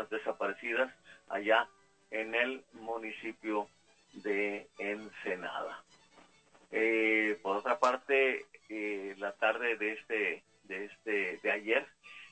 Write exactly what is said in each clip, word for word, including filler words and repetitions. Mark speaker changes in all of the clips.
Speaker 1: personas desaparecidas allá en el municipio de Ensenada. Eh, por otra parte, eh, la tarde de este, de este, de ayer,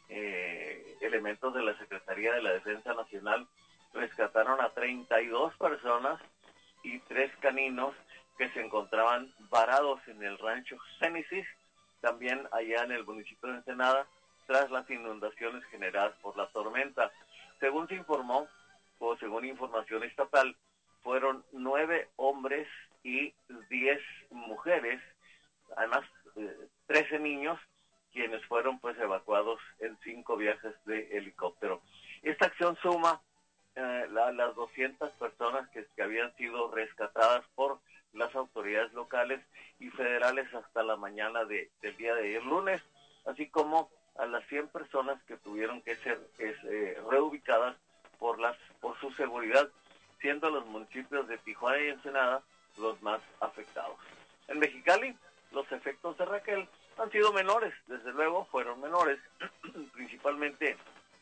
Speaker 1: eh, elementos de la Secretaría de la Defensa Nacional rescataron a treinta y dos personas y tres caninos que se encontraban varados en el rancho Génesis, también allá en el municipio de Ensenada, tras las inundaciones generadas por la tormenta. Según se informó, o según información estatal, fueron nueve hombres y diez mujeres, además eh, trece niños, quienes fueron pues evacuados en cinco viajes de helicóptero. Esta acción suma eh, la, las doscientas personas que, que habían sido rescatadas por las autoridades locales y federales hasta la mañana de, del día de ayer lunes, así como a las cien personas que tuvieron que ser es, eh, reubicadas por las por su seguridad, siendo los municipios de Tijuana y Ensenada los más afectados. En Mexicali, los efectos de Raquel han sido menores, desde luego fueron menores, principalmente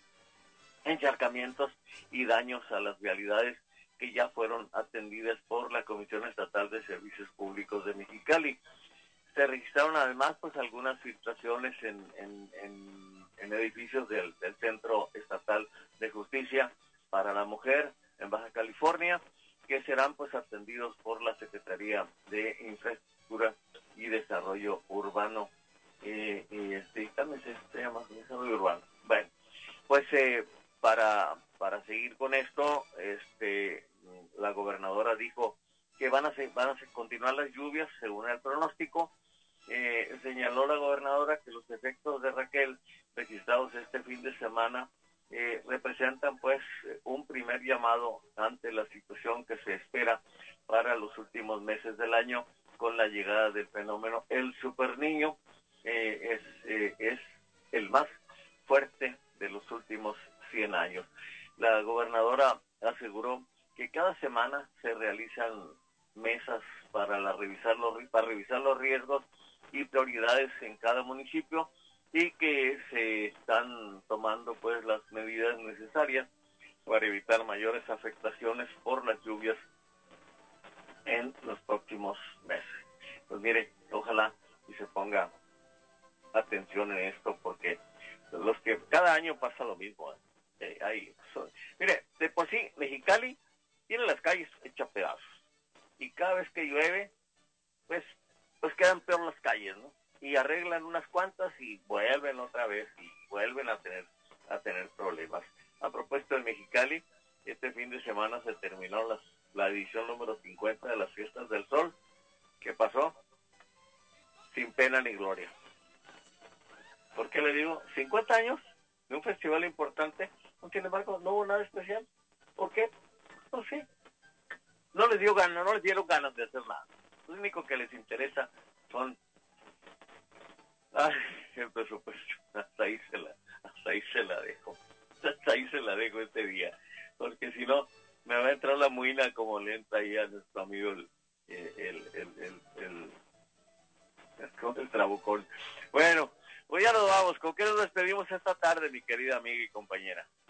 Speaker 1: encharcamientos y daños a las vialidades que ya fueron atendidas por la Comisión Estatal de Servicios Públicos de Mexicali. Se registraron además pues algunas filtraciones en, en, en, en edificios del, del Centro Estatal de Justicia para la Mujer en Baja California, que serán pues atendidos por la Secretaría de Infraestructura y Desarrollo Urbano. Eh, y este también se, se llama Desarrollo Urbano. Bueno, pues eh, para, para seguir con esto, este la gobernadora dijo que van a, van a continuar las lluvias según el pronóstico. Eh, señaló la gobernadora que los efectos de Raquel registrados este fin de semana eh, representan pues un primer llamado ante la situación que se espera para los últimos meses del año con la llegada del fenómeno El Superniño. Eh, es, eh, es el más fuerte de los últimos cien años. La gobernadora aseguró que cada semana se realizan mesas para la revisar los para revisar los riesgos y prioridades en cada municipio y que se están tomando pues las medidas necesarias para evitar mayores afectaciones por las lluvias en los próximos meses. Pues mire, ojalá y se ponga atención en esto, porque los que cada año pasa lo mismo. ¿eh? Hay, son, mire, de por sí Mexicali tiene las calles hechas pedazos y cada vez que llueve pues pues quedan peor las calles, ¿no? Y arreglan unas cuantas y vuelven otra vez y vuelven a tener a tener problemas. A propósito de Mexicali, este fin de semana se terminó las, la edición número cincuenta de las Fiestas del Sol. ¿Qué pasó? Sin pena ni gloria. ¿Por qué le digo? cincuenta años de un festival importante, sin embargo no hubo nada especial. ¿Por qué? No sé. No les dio ganas, no les dieron ganas de hacer nada. Lo único que les interesa son ay, el presupuesto. Hasta ahí se la, hasta ahí se la dejo. Hasta ahí se la dejo este día. Porque si no, me va a entrar la muina como lenta ahí a nuestro amigo el, el, el, el, el, el, el, el trabucón. Bueno, pues ya nos vamos. ¿Con qué nos despedimos esta tarde, mi querida amiga y compañera?